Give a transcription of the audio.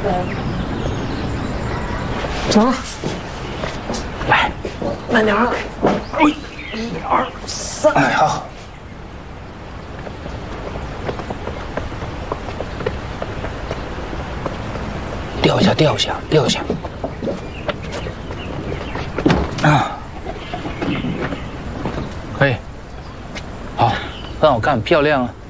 走了，来，慢点啊！1、2、3。 哎，好。掉一下，掉一下，掉一下。啊，可以。好，很好看，漂亮啊。